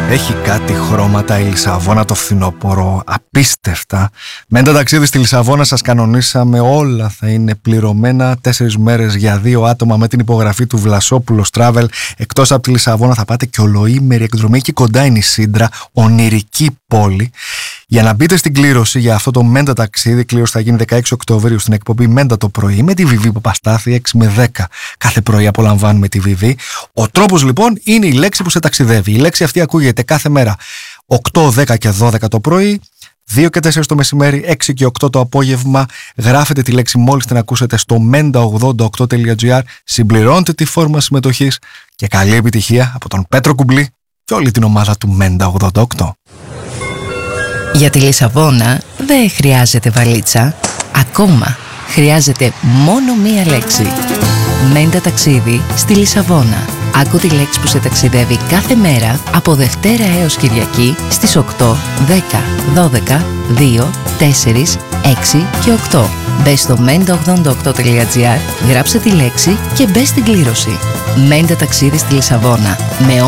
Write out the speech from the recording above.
Έχει κάτι χρώματα η Λισαβόνα το φθινόπωρο, απίστευτα. Με ένα ταξίδι στη Λισαβόνα σας κανονίσαμε, όλα θα είναι πληρωμένα. 4 μέρες για 2 άτομα με την υπογραφή του Βλασόπουλος Travel. Εκτός από τη Λισαβόνα θα πάτε και ολοήμερη εκδρομή, και κοντά είναι η Σύντρα, ονειρική πόλη. Για να μπείτε στην κλήρωση για αυτό το Μέντα ταξίδι, η κλήρωση θα γίνει 16 Οκτωβρίου στην εκπομπή Μέντα το πρωί με τη Βιβί Παπαστάθη 6 με 10. Κάθε πρωί απολαμβάνουμε τη Βιβί. Ο τρόπος λοιπόν είναι η λέξη που σε ταξιδεύει. Η λέξη αυτή ακούγεται κάθε μέρα 8, 10 και 12 το πρωί, 2 και 4 το μεσημέρι, 6 και 8 το απόγευμα. Γράφετε τη λέξη μόλις την ακούσετε στο menda88.gr, συμπληρώνετε τη φόρμα συμμετοχής και καλή επιτυχία από τον Πέτρο Κουμπλή και όλη την ομάδα του Μέντα 88. Για τη Λισαβόνα δεν χρειάζεται βαλίτσα. Ακόμα χρειάζεται μόνο μία λέξη. Μέντα ταξίδι στη Λισαβόνα. Άκου τη λέξη που σε ταξιδεύει κάθε μέρα από Δευτέρα έως Κυριακή στις 8, 10, 12, 2, 4, 6 και 8. Μπες στο menda88.gr, γράψε τη λέξη και μπες στην κλήρωση. Μέντα ταξίδι στη Λισαβόνα. Με